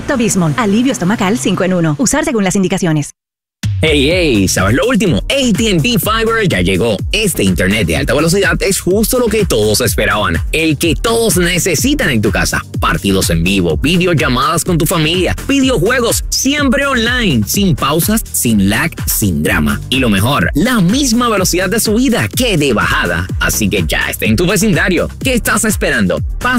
Pepto-Bismol. Alivio estomacal 5 en 1. Usar según las indicaciones. Hey, hey, ¿sabes lo último? AT&T Fiber ya llegó. Este internet de alta velocidad es justo lo que todos esperaban. El que todos necesitan en tu casa. Partidos en vivo, videollamadas con tu familia, videojuegos, siempre online, sin pausas, sin lag, sin drama. Y lo mejor, la misma velocidad de subida que de bajada. Así que ya está en tu vecindario. ¿Qué estás esperando? Pasa